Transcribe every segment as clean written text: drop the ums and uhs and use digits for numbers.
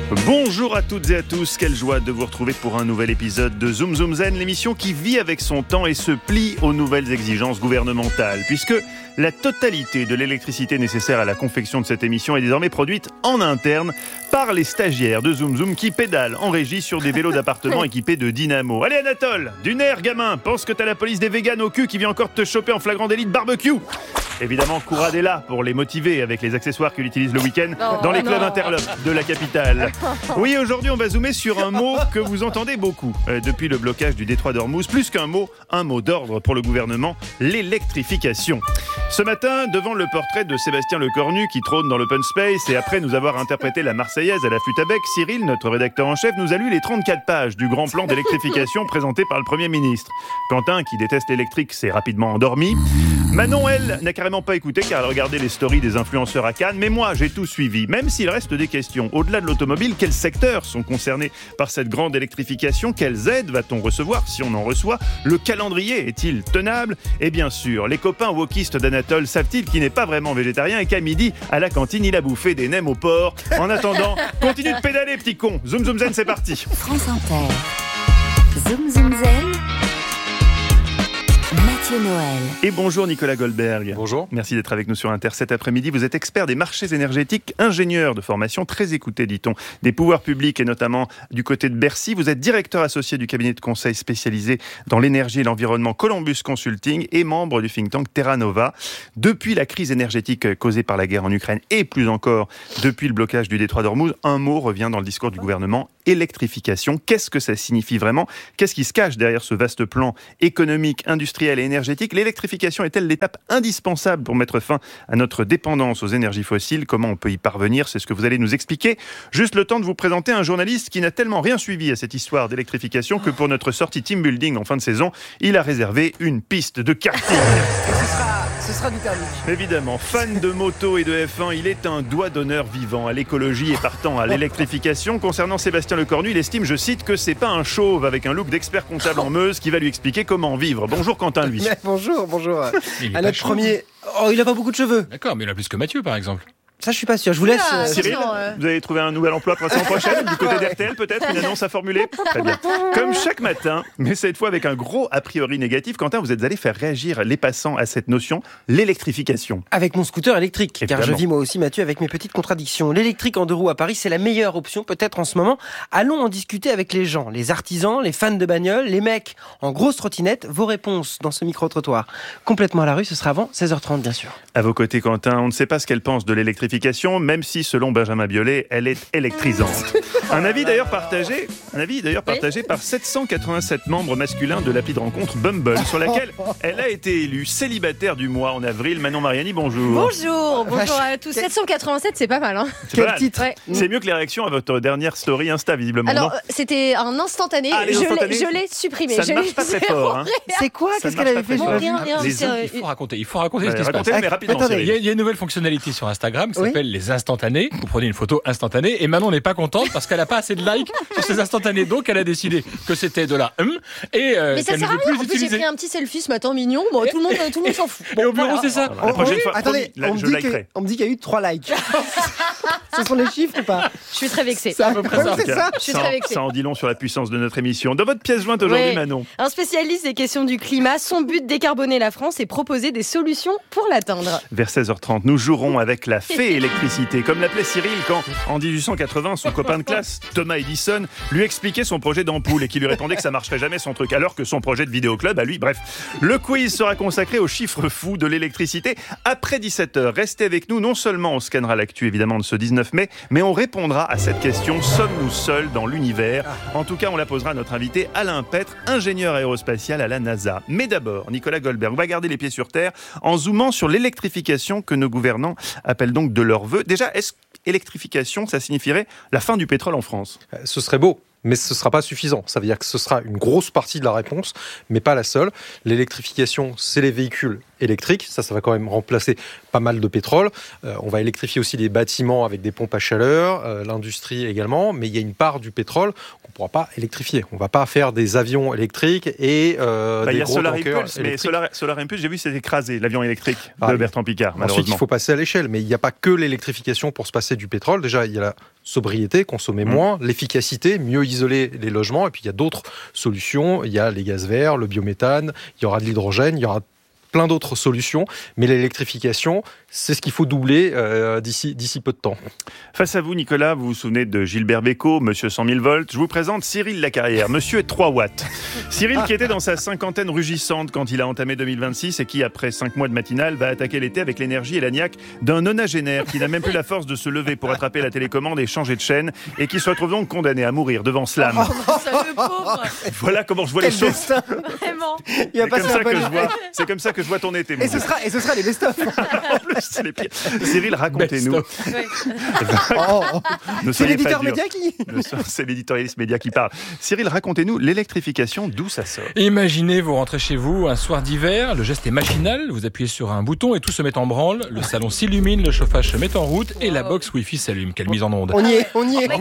Bonjour à toutes et à tous, quelle joie de vous retrouver pour un nouvel épisode de Zoom Zoom Zen, l'émission qui vit avec son temps et se plie aux nouvelles exigences gouvernementales, puisque la totalité de l'électricité nécessaire à la confection de cette émission est désormais produite en interne par les stagiaires de Zoom Zoom qui pédalent en régie sur des vélos d'appartement équipés de dynamo. Allez Anatole, du nerf gamin, pense que t'as la police des véganes au cul qui vient encore te choper en flagrant délit de barbecue. Évidemment, Courade est là pour les motiver avec les accessoires qu'il utilise le week-end dans les clubs interlopes de la capitale. Oui, aujourd'hui, on va zoomer sur un mot que vous entendez beaucoup depuis le blocage du détroit d'Ormuz. Plus qu'un mot d'ordre pour le gouvernement, l'électrification. Ce matin, devant le portrait de Sébastien Lecornu qui trône dans l'open space et après nous avoir interprété la Marseillaise à la flûte à bec, Cyril, notre rédacteur en chef, nous a lu les 34 pages du grand plan d'électrification présenté par le Premier ministre. Quentin, qui déteste l'électrique, s'est rapidement endormi. Manon, elle, n'a carrément pas écouté car elle regardait les stories des influenceurs à Cannes. Mais moi, j'ai tout suivi, même s'il reste des questions. Au-delà de l'automobile, quels secteurs sont concernés par cette grande électrification? Quelles aides va-t-on recevoir si on en reçoit? Le calendrier est-il tenable? Et bien sûr, les copains wokistes d'Anatole savent-ils qu'il n'est pas vraiment végétarien et qu'à midi, à la cantine, il a bouffé des nems au porc? En attendant, continue de pédaler, petit con. Zoom Zoom Zen, c'est parti. France Inter. Zoom Zoom Zen. Noël. Et bonjour Nicolas Goldberg. Bonjour. Merci d'être avec nous sur Inter cet après-midi. Vous êtes expert des marchés énergétiques, ingénieur de formation, très écouté, dit-on, des pouvoirs publics et notamment du côté de Bercy. Vous êtes directeur associé du cabinet de conseil spécialisé dans l'énergie et l'environnement Columbus Consulting et membre du think tank Terra Nova. Depuis la crise énergétique causée par la guerre en Ukraine et plus encore depuis le blocage du détroit d'Ormuz, un mot revient dans le discours du gouvernement, électrification. Qu'est-ce que ça signifie vraiment? Qu'est-ce qui se cache derrière ce vaste plan économique, industriel et énergétique? L'électrification est-elle l'étape indispensable pour mettre fin à notre dépendance aux énergies fossiles? Comment on peut y parvenir? C'est ce que vous allez nous expliquer. Juste le temps de vous présenter un journaliste qui n'a tellement rien suivi à cette histoire d'électrification que pour notre sortie team building en fin de saison, il a réservé une piste de karting. Ce sera du thermique. Évidemment, fan de moto et de F1, il est un doigt d'honneur vivant à l'écologie et partant à l'électrification. Concernant Sébastien Lecornu, il estime, je cite, que c'est pas un chauve avec un look d'expert comptable en Meuse qui va lui expliquer comment vivre. Bonjour Quentin, lui. Bonjour. Il est À pas notre chauve. premier... Oh, il a pas beaucoup de cheveux. D'accord, mais il a plus que Mathieu, par exemple. Ça, je suis pas sûr. Je vous laisse... Cyril, vous avez trouvé un nouvel emploi pour la semaine prochaine, du côté d'RTL peut-être, une annonce à formuler? Très bien. Comme chaque matin, mais cette fois avec un gros a priori négatif, Quentin, vous êtes allé faire réagir les passants à cette notion, l'électrification. Avec mon scooter électrique, car Évidemment. je vis moi aussi, Mathieu, avec mes petites contradictions. L'électrique en 2 roues à Paris, c'est la meilleure option, peut-être en ce moment. Allons en discuter avec les gens, les artisans, les fans de bagnole, les mecs en grosse trottinette. Vos réponses dans ce micro-trottoir. Complètement à la rue, ce sera avant 16h30, bien sûr. À vos côtés, Quentin, on ne sait pas ce qu'elle pense de l'électrification, même si, selon Benjamin Biolay, elle est électrisante. Un avis d'ailleurs partagé par 787 membres masculins de l'appli de rencontre Bumble, sur laquelle elle a été élue célibataire du mois en avril. Manon Mariani, bonjour. Bonjour à tous. 787, c'est pas mal. Hein. C'est pas Quel mal. titre Ouais. C'est mieux que les réactions à votre dernière story Insta, visiblement. Alors, non c'était un instantané. Ah, les instantanés, je l'ai supprimé. ça ne marche pas très fort. Hein. C'est quoi? Ça Qu'est-ce ne qu'elle marche avait pas fait? très J'ai pas fort. vu. rien. Il faut raconter ce qui se passe. Racontez, mais rapidement, Attendez, Cyril. Il y a une nouvelle fonctionnalité sur Instagram qui Oui. s'appelle les instantanés. Vous prenez une photo instantanée et Manon n'est pas contente parce qu'elle n'a pas assez de likes sur ces instantanés. Donc elle a décidé que c'était de la et Mais ça qu'elle ne sert à veut rien. plus En plus, j'ai utiliser. pris un petit selfie ce matin mignon. Bon, tout le monde s'en fout. Et au bureau, voilà. c'est ça. La prochaine fois, Attendez, promis, là, je likerai. on me dit qu'il y a eu 3 likes. Ce sont les chiffres ou pas? Je suis très vexée. C'est à peu près ça. C'est ça. Je suis très vexée. Ça en dit long sur la puissance de notre émission. Dans votre pièce jointe aujourd'hui, Oui. Manon. Un spécialiste des questions du climat, son but décarboner la France et proposer des solutions pour l'atteindre. Vers 16h30, nous jouerons avec la fée électricité, comme l'appelait Cyril quand, en 1880, son copain de classe, Thomas Edison, lui expliquait son projet d'ampoule et qui lui répondait que ça marcherait jamais son truc, alors que son projet de vidéoclub à lui, bref. Le quiz sera consacré aux chiffres fous de l'électricité après 17h. Restez avec nous, non seulement on scannera l'actu évidemment de ce 19 mai, mais on répondra à cette question, sommes-nous seuls dans l'univers? En tout cas, on la posera à notre invité Alain Petre, ingénieur aérospatial à la NASA. Mais d'abord, Nicolas Goldberg, on va garder les pieds sur terre en zoomant sur l'électrification que nos gouvernants appellent donc de leur vœu. Déjà, est-ce électrification, ça signifierait la fin du pétrole en France? Ce serait beau, mais ce ne sera pas suffisant. Ça veut dire que ce sera une grosse partie de la réponse, mais pas la seule. L'électrification, c'est les véhicules électrique. Ça va quand même remplacer pas mal de pétrole. On va électrifier aussi les bâtiments avec des pompes à chaleur, l'industrie également, mais il y a une part du pétrole qu'on ne pourra pas électrifier. On ne va pas faire des avions électriques et des y a gros Solar tankers Impulse, mais électriques. Solar Impulse, j'ai vu, c'est écrasé, l'avion électrique de Ah, Bertrand Piccard, Ensuite, malheureusement. il faut passer à l'échelle, mais il n'y a pas que l'électrification pour se passer du pétrole. Déjà, il y a la sobriété, consommer moins, l'efficacité, mieux isoler les logements, et puis il y a d'autres solutions. Il y a les gaz verts, le biométhane, il y aura de l'hydrogène, il y aura plein d'autres solutions, mais l'électrification, c'est ce qu'il faut doubler d'ici peu de temps. Face à vous, Nicolas, vous vous souvenez de Gilbert Bécaud, Monsieur 100 000 volts. Je vous présente Cyril Lacarrière, Monsieur est 3 watts. Cyril qui était dans sa cinquantaine rugissante quand il a entamé 2026 et qui, après 5 mois de matinale, va attaquer l'été avec l'énergie et la niaque d'un nonagénaire qui n'a même plus la force de se lever pour attraper la télécommande et changer de chaîne et qui se retrouve donc condamné à mourir devant Slam. Le pauvre, Voilà comment je vois les Quel choses. destin. vraiment. Il va C'est comme, passer ça un bon que je été. vois, c'est comme ça que je vois ton été. mon Et ce Dieu. sera les best-of. En plus, c'est les pires. Cyril, racontez-nous. Ouais. Ne C'est soyez pas l'éditeur dur. média qui... C'est l'éditorialiste média qui parle. Cyril, racontez-nous l'électrification, d'où ça sort. Imaginez, vous rentrez chez vous un soir d'hiver, le geste est machinal, vous appuyez sur un bouton et tout se met en branle, le salon s'illumine, le chauffage se met en route et la box Wi-Fi s'allume. Quelle mise en onde. On y est.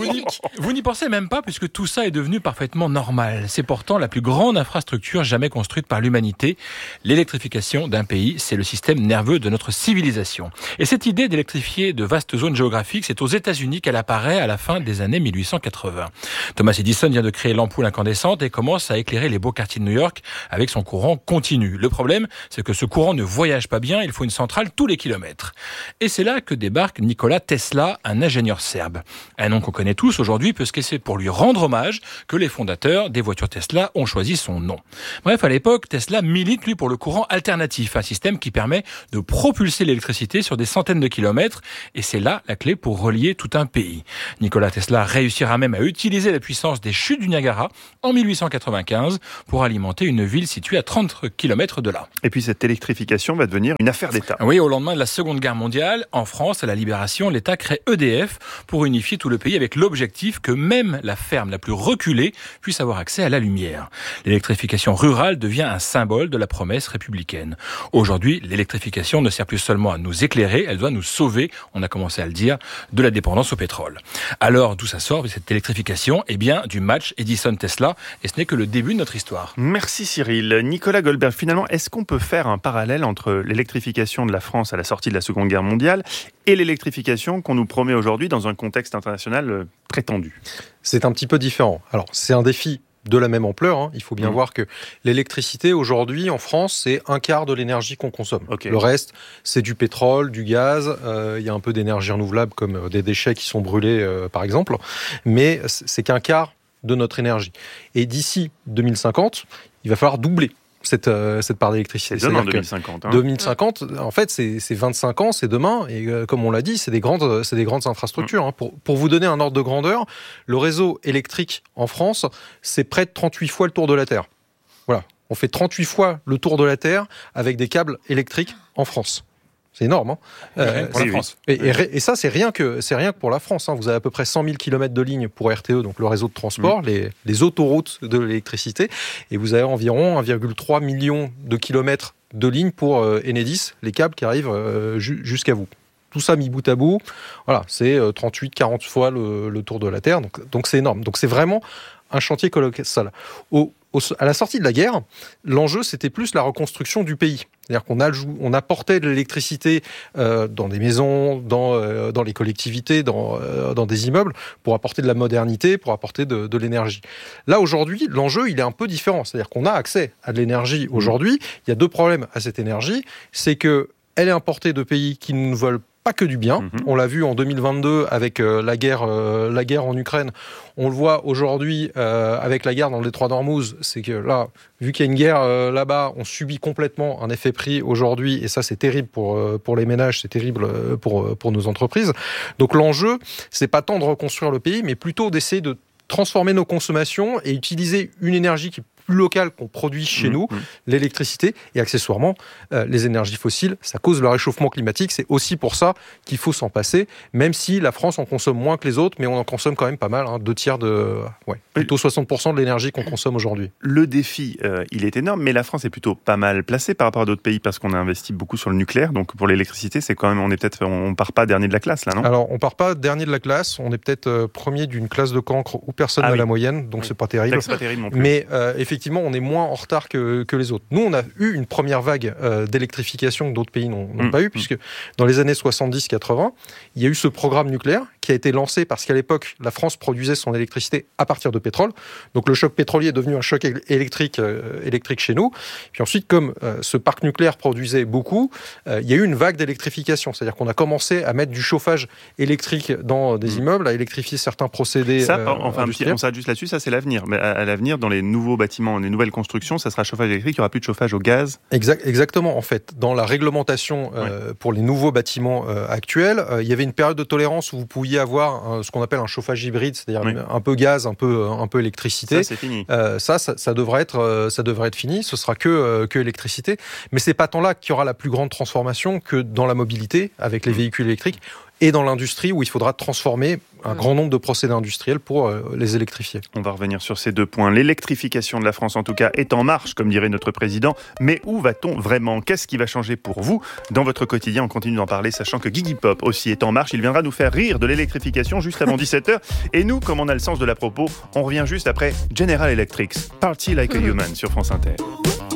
Vous n'y pensez même pas puisque tout ça est devenu parfaitement normal. C'est pourtant la plus grande infrastructure jamais construite par l'humanité. L'électrification d'un pays, c'est le système nerveux de notre civilisation. Et cette idée d'électrifier de vastes zones géographiques, c'est aux États-Unis qu'elle apparaît à la fin des années 1880. Thomas Edison vient de créer l'ampoule incandescente et commence à éclairer les beaux quartiers de New York avec son courant continu. Le problème, c'est que ce courant ne voyage pas bien, il faut une centrale tous les kilomètres. Et c'est là que débarque Nikola Tesla, un ingénieur serbe. Un nom qu'on connaît tous aujourd'hui puisque c'est pour lui rendre hommage que les fondateurs des voitures Tesla ont choisi son nom. Bref, à l'époque, Tesla milite lui pour le courant alternatif, un système qui permet de propulser l'électricité sur des centaines de kilomètres et c'est là la clé pour relier tout un pays. Nikola Tesla réussira même à utiliser la puissance des chutes du Niagara en 1895 pour alimenter une ville située à 30 km de là. Et puis cette électrification va devenir une affaire d'État. Oui, au lendemain de la Seconde Guerre mondiale, en France, à la Libération, l'État crée EDF pour unifier tout le pays avec l'objectif que même la ferme la plus reculée puisse avoir accès à la lumière. L'électrification rurale devient un symbole de la promesse républicaine. Aujourd'hui, l'électrification ne sert plus seulement à nous éclairer, elle doit nous sauver, on a commencé à le dire, de la dépendance au pétrole. Alors, d'où ça sort, cette électrification? Eh bien, du match Edison-Tesla, et ce n'est que le début de notre histoire. Merci Cyril. Nicolas Goldberg, finalement, est-ce qu'on peut faire un parallèle entre l'électrification de la France à la sortie de la Seconde Guerre mondiale et l'électrification qu'on nous promet aujourd'hui dans un contexte international très tendu? C'est un petit peu différent. Alors, c'est un défi de la même ampleur, hein. Il faut bien voir que l'électricité, aujourd'hui, en France, c'est un quart de l'énergie qu'on consomme. Okay. Le reste, c'est du pétrole, du gaz, il y a un peu d'énergie renouvelable, comme des déchets qui sont brûlés, par exemple, mais c'est qu'un quart de notre énergie. Et d'ici 2050, il va falloir doubler cette part d'électricité. C'est demain, C'est-à-dire 2050. Hein. 2050, en fait, c'est 25 ans, c'est demain, et comme on l'a dit, c'est des grandes infrastructures. Hein. Pour vous donner un ordre de grandeur, le réseau électrique en France, c'est près de 38 fois le tour de la Terre. Voilà, on fait 38 fois le tour de la Terre avec des câbles électriques en France. C'est énorme, hein. Pour la France. Et ça, c'est rien que pour la France. Hein. Vous avez à peu près 100 000 km de lignes pour RTE, donc le réseau de transport, les autoroutes de l'électricité, et vous avez environ 1,3 million de kilomètres de lignes pour Enedis, les câbles qui arrivent jusqu'à vous. Tout ça mis bout à bout, voilà, c'est 38-40 fois le tour de la Terre, donc c'est énorme. Donc c'est vraiment un chantier colossal. À la sortie de la guerre, l'enjeu, c'était plus la reconstruction du pays. C'est-à-dire qu'on apportait de l'électricité dans des maisons, dans les collectivités, dans des immeubles, pour apporter de la modernité, pour apporter de l'énergie. Là, aujourd'hui, l'enjeu, il est un peu différent. C'est-à-dire qu'on a accès à de l'énergie aujourd'hui. Il y a deux problèmes à cette énergie. C'est qu'elle est importée de pays qui ne veulent pas que du bien. On l'a vu en 2022 avec la guerre en Ukraine. On le voit aujourd'hui avec la guerre dans le détroit d'Ormuz. C'est que là, vu qu'il y a une guerre là-bas, on subit complètement un effet prix aujourd'hui. Et ça, c'est terrible pour les ménages, c'est terrible pour nos entreprises. Donc l'enjeu, c'est pas tant de reconstruire le pays, mais plutôt d'essayer de transformer nos consommations et utiliser une énergie qui plus local qu'on produit chez nous, l'électricité, et accessoirement, les énergies fossiles, ça cause le réchauffement climatique. C'est aussi pour ça qu'il faut s'en passer, même si la France en consomme moins que les autres, mais on en consomme quand même pas mal, 2/3 plutôt 60% de l'énergie qu'on consomme aujourd'hui. Le défi, il est énorme, mais la France est plutôt pas mal placée par rapport à d'autres pays parce qu'on a investi beaucoup sur le nucléaire. Donc pour l'électricité, c'est quand même, on part pas dernier de la classe là, non ? Alors on part pas dernier de la classe, on est peut-être premier d'une classe de cancre où personne n'a la moyenne, donc c'est pas terrible. C'est pas terrible non plus. Mais effectivement, on est moins en retard que les autres. Nous, on a eu une première vague d'électrification que d'autres pays n'ont pas eu, puisque dans les années 70-80, il y a eu ce programme nucléaire qui a été lancé parce qu'à l'époque, la France produisait son électricité à partir de pétrole. Donc le choc pétrolier est devenu un choc électrique chez nous. Puis ensuite, comme ce parc nucléaire produisait beaucoup, il y a eu une vague d'électrification. C'est-à-dire qu'on a commencé à mettre du chauffage électrique dans des immeubles, à électrifier certains procédés industriels. On s'arrête juste là-dessus, ça c'est l'avenir. Mais à l'avenir, dans les nouveaux bâtiments, les nouvelles constructions, ça sera chauffage électrique, il n'y aura plus de chauffage au gaz. Exactement, en fait. Dans la réglementation pour les nouveaux bâtiments actuels, il y avait une période de tolérance où vous pouviez avoir ce qu'on appelle un chauffage hybride, c'est-à-dire un peu gaz, un peu électricité. Ça, c'est fini. Ça devrait être fini. Ce sera que électricité. Mais c'est pas tant là qu'il y aura la plus grande transformation que dans la mobilité avec les véhicules électriques et dans l'industrie où il faudra transformer un grand nombre de procédés industriels pour les électrifier. On va revenir sur ces deux points. L'électrification de la France, en tout cas, est en marche, comme dirait notre président. Mais où va-t-on vraiment ? Qu'est-ce qui va changer pour vous dans votre quotidien ? On continue d'en parler, sachant que Gigi Pop aussi est en marche. Il viendra nous faire rire de l'électrification juste avant 17h. Et nous, comme on a le sens de la propos, on revient juste après General Electric, Party Like a Human sur France Inter.